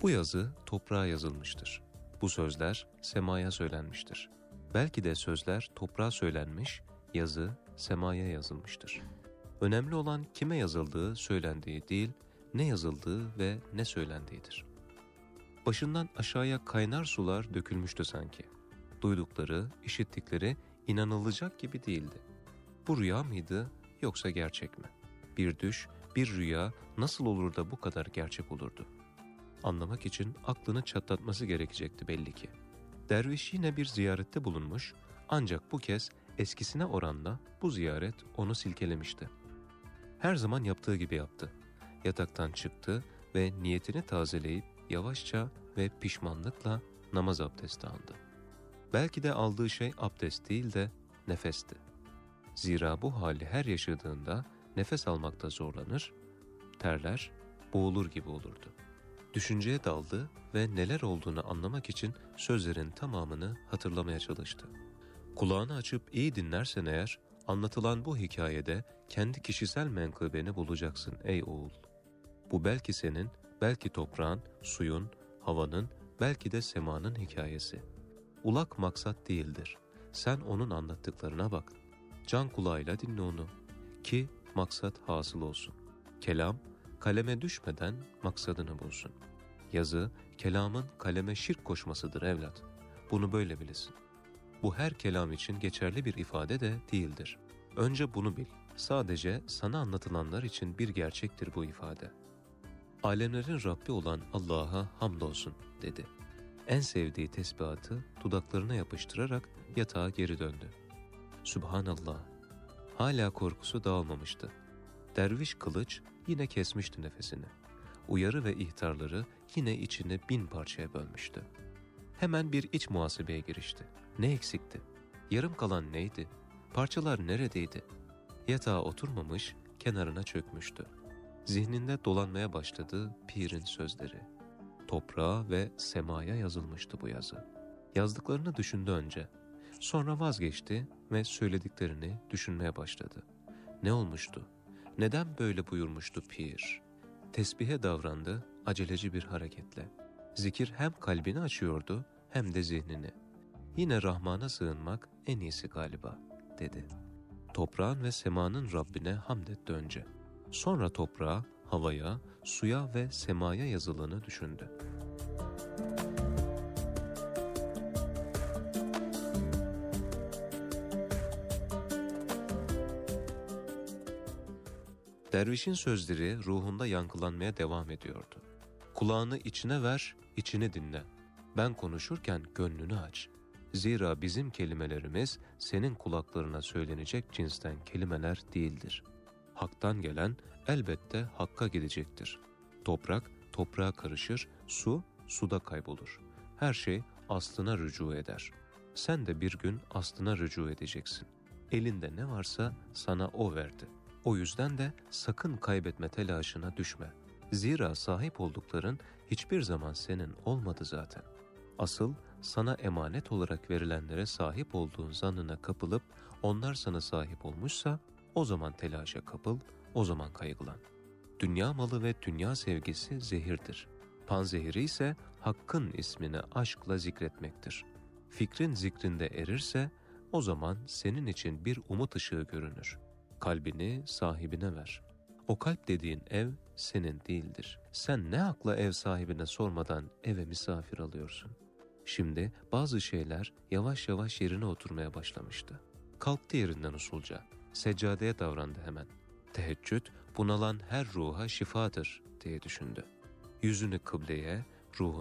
Bu yazı toprağa yazılmıştır. Bu sözler semaya söylenmiştir. Belki de sözler toprağa söylenmiş, yazı semaya yazılmıştır. Önemli olan kime yazıldığı, söylendiği değil, ne yazıldığı ve ne söylendiğidir. Başından aşağıya kaynar sular dökülmüştü sanki. Duydukları, işittikleri inanılacak gibi değildi. Bu rüya mıydı yoksa gerçek mi? Bir düş, bir rüya nasıl olur da bu kadar gerçek olurdu? Anlamak için aklını çatlatması gerekecekti belli ki. Derviş yine bir ziyarette bulunmuş, ancak bu kez eskisine oranla bu ziyaret onu silkelemişti. Her zaman yaptığı gibi yaptı. Yataktan çıktı ve niyetini tazeleyip yavaşça ve pişmanlıkla namaz abdesti aldı. Belki de aldığı şey abdest değil de nefesti. Zira bu hali her yaşadığında nefes almakta zorlanır, terler, boğulur gibi olurdu. Düşünceye daldı ve neler olduğunu anlamak için sözlerin tamamını hatırlamaya çalıştı. Kulağını açıp iyi dinlersen eğer, anlatılan bu hikayede kendi kişisel menkıbeni bulacaksın ey oğul. Bu belki senin, belki toprağın, suyun, havanın, belki de semanın hikayesi. Ulak maksat değildir. Sen onun anlattıklarına bak. Can kulağıyla dinle onu. Ki maksat hasıl olsun. Kelam, kaleme düşmeden maksadını bulsun. Yazı, kelamın kaleme şirk koşmasıdır evlat. Bunu böyle bilesin. Bu her kelam için geçerli bir ifade de değildir. Önce bunu bil. Sadece sana anlatılanlar için bir gerçektir bu ifade. Alemlerin Rabbi olan Allah'a hamdolsun dedi. En sevdiği tesbihatı dudaklarına yapıştırarak yatağa geri döndü. Sübhanallah. Hala korkusu dağılmamıştı. Derviş kılıç yine kesmişti nefesini. Uyarı ve ihtarları yine içini 1000 parçaya bölmüştü. Hemen bir iç muhasebeye girişti. Ne eksikti? Yarım kalan neydi? Parçalar neredeydi? Yatağa oturmamış, kenarına çökmüştü. Zihninde dolanmaya başladı pirin sözleri. Toprağa ve semaya yazılmıştı bu yazı. Yazdıklarını düşündü önce. Sonra vazgeçti ve söylediklerini düşünmeye başladı. Ne olmuştu? Neden böyle buyurmuştu pir? Tesbihe davrandı aceleci bir hareketle. Zikir hem kalbini açıyordu hem de zihnini. Yine Rahman'a sığınmak en iyisi galiba, dedi. Toprağın ve semanın Rabbine hamd etti önce. Sonra toprağa, havaya, suya ve semaya yazılanı düşündü. Dervişin sözleri ruhunda yankılanmaya devam ediyordu. Kulağını içine ver, içini dinle. Ben konuşurken gönlünü aç. Zira bizim kelimelerimiz senin kulaklarına söylenecek cinsten kelimeler değildir. Hak'tan gelen elbette Hakk'a gidecektir. Toprak, toprağa karışır, su, suda kaybolur. Her şey aslına rücu eder. Sen de bir gün aslına rücu edeceksin. Elinde ne varsa sana o verdi. O yüzden de sakın kaybetme telaşına düşme. Zira sahip oldukların hiçbir zaman senin olmadı zaten. Asıl sana emanet olarak verilenlere sahip olduğun zannına kapılıp onlar sana sahip olmuşsa o zaman telaşa kapıl, o zaman kaygılan. Dünya malı ve dünya sevgisi zehirdir. Panzehiri ise Hakk'ın ismini aşkla zikretmektir. Fikrin zikrinde erirse o zaman senin için bir umut ışığı görünür. Kalbini sahibine ver. O kalp dediğin ev senin değildir. Sen ne hakla ev sahibine sormadan eve misafir alıyorsun? Şimdi bazı şeyler yavaş yavaş yerine oturmaya başlamıştı. Kalktı yerinden usulca. Seccadeye davrandı hemen. Teheccüd bunalan her ruha şifadır diye düşündü. Yüzünü kıbleye, ruhunu